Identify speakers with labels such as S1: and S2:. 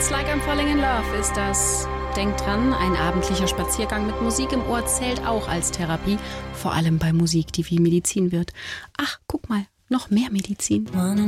S1: Feels Like I'm Falling in Love ist das. Denkt dran, ein abendlicher Spaziergang mit Musik im Ohr zählt auch als Therapie. Vor allem bei Musik, die wie Medizin wird. Ach, guck mal, noch mehr Medizin.